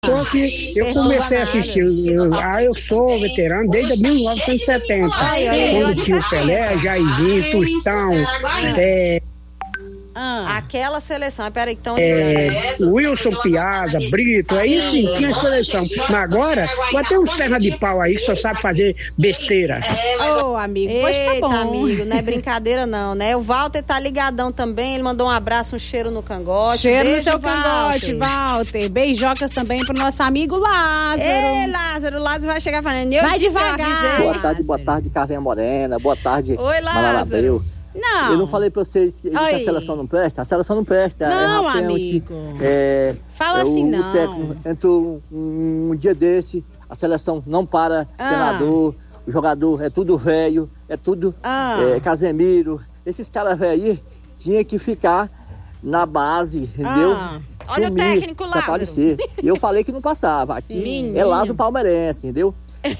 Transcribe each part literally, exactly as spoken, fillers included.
Porque eu comecei a assistir, eu, ah, eu sou veterano desde mil novecentos e setenta, ai, ai, quando tinha o Pelé, Jairzinho, Tostão, é, Ah. Aquela seleção, peraí, então. É, Wilson Piazza, Brito, aí sim, tinha seleção. Mas agora, vai ter uns pernas de pau aí que só sabe fazer besteira. Ô, oh, amigo, pois tá bom. amigo, não é brincadeira não, né? O Walter tá ligadão também, ele mandou um abraço, um cheiro no cangote. Cheiro Beijo, no seu cangote, Walter. Beijocas também pro nosso amigo Lázaro. Ei, Lázaro, o Lázaro vai chegar falando, eu vai disse, devagar. Boa tarde, boa tarde, Carlinha Morena, boa tarde, Oi, Lázaro. Não. Eu não falei pra vocês que a seleção não presta? A seleção não presta. Não, é amigo. É, Fala é, assim, o, não. O técnico entrou um, um dia desse, a seleção não para, ah. treinador, o jogador é tudo velho, é tudo ah. é, Casemiro. Esses caras velhos aí tinham que ficar na base, entendeu? Ah. Olha o técnico Lázaro. E eu falei que não passava. Aqui é Lázaro Palmeirense, entendeu?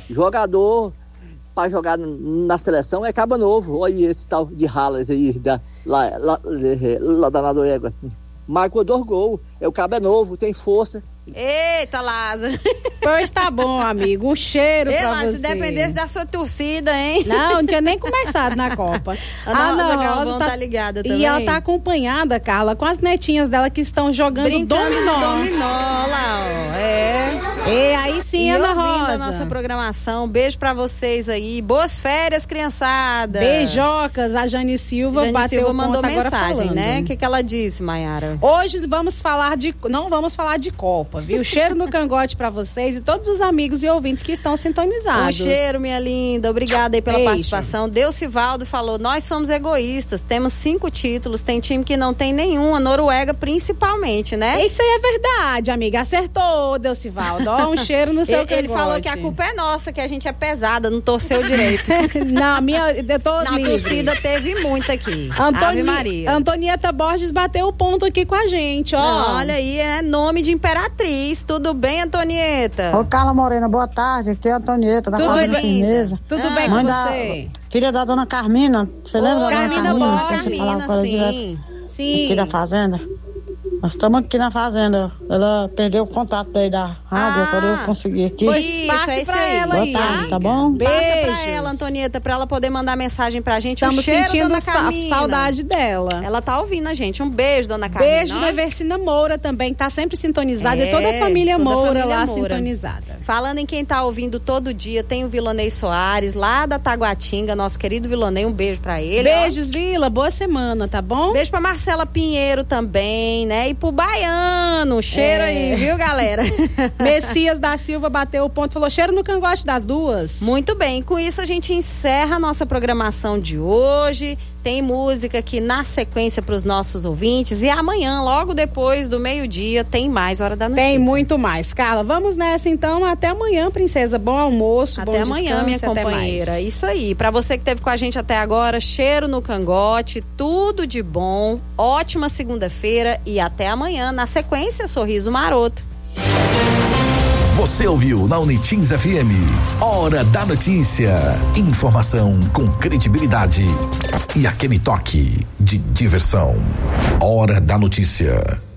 Jogador para jogar na seleção é caba novo. Olha esse tal de Halas aí, da, lá, lá, lá da Noruega. Marcou dois gols. É, o cabo é novo, tem força. Eita, Lázaro. Pois tá bom, amigo. Um cheiro Ei, pra Lázaro, você. Se dependesse da sua torcida, hein? Não, não tinha nem começado na Copa. A ah, Rosa Galvão tá, tá ligada também. E ela tá acompanhada, Carla, com as netinhas dela que estão jogando Brincando dominó. dominó lá, ó. É. E aí sim, e Ana ouvindo Rosa. a nossa programação. Beijo pra vocês aí. Boas férias, criançada. Beijocas. A Jane Silva Jane bateu Silva mandou agora mensagem, falando. né? O que, que ela disse, Maiara? Hoje vamos falar de... Não vamos falar de Copa, viu? Cheiro no cangote pra vocês e todos os amigos e ouvintes que estão sintonizados. Um cheiro, minha linda. Obrigada aí pela Beijo. participação. Deucivaldo falou, nós somos egoístas, temos cinco títulos, tem time que não tem nenhum, a Noruega principalmente, né? Isso aí é verdade, amiga. Acertou, Deucivaldo. Ó, um cheiro no seu ele, cangote. ele falou que a culpa é nossa, que a gente é pesada, não torceu direito. Não, minha, eu tô Na livre. torcida teve muito aqui. Antoni... Ave Maria. Antonieta Borges bateu o ponto aqui com a gente, ó. Não, olha aí, é nome de imperatriz. Tudo bem, Antonieta? Ô, Carla Morena, boa tarde. Aqui é a Antonieta, da Tudo Fazenda Firmeza. Tudo ah. bem com você? Da... Filha da dona Carmina. Você Ô, lembra da Carmina dona Carmina? Carmina, Carmina, sim. Sim. Aqui da Fazenda. Nós estamos aqui na Fazenda. Ela perdeu o contato daí da rádio, ah, agora eu consegui aqui. Pois isso, é isso aí. Boa aí, tarde, tá bom? Beijos. Passa pra ela, Antonieta, pra ela poder mandar mensagem pra gente. Estamos um cheiro, sentindo dona Carmina. saudade dela. Ela tá ouvindo a gente. Um beijo, dona Carmina. Beijo da Versina Moura também, tá sempre sintonizada. É, e toda a família toda Moura a família lá Moura. sintonizada. Falando em quem tá ouvindo todo dia, tem o Vilonei Soares, lá da Taguatinga, nosso querido Vilonei. Um beijo pra ele. Beijos, ó. Vila. Boa semana, tá bom? Beijo pra Marcela Pinheiro também, né? E pro Baiano. Cheiro é. aí, viu, galera? Messias da Silva bateu o ponto, falou cheiro no cangote das duas. Muito bem, com isso a gente encerra a nossa programação de hoje. Tem música aqui na sequência para os nossos ouvintes. E amanhã, logo depois do meio-dia, tem mais Hora da Notícia. Tem muito mais. Carla, vamos nessa então. Até amanhã, princesa. Bom almoço, até bom amanhã, descanso, minha até companheira. Mais. Isso aí. Para você que esteve com a gente até agora, cheiro no cangote, tudo de bom. Ótima segunda-feira e até amanhã. Na sequência, Sorriso Maroto. Você ouviu na Unitins F M. Hora da Notícia. Informação com credibilidade e aquele toque de diversão. Hora da Notícia.